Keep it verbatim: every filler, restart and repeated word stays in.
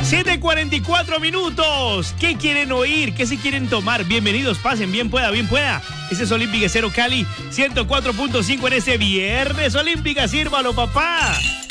siete cuarenta y cuatro minutos. ¿Qué quieren oír? ¿Qué se quieren tomar? Bienvenidos, pasen, bien pueda, bien pueda. Ese es Olímpica Cero Cali ciento cuatro punto cinco en este viernes. Olímpica, sírvalo, papá.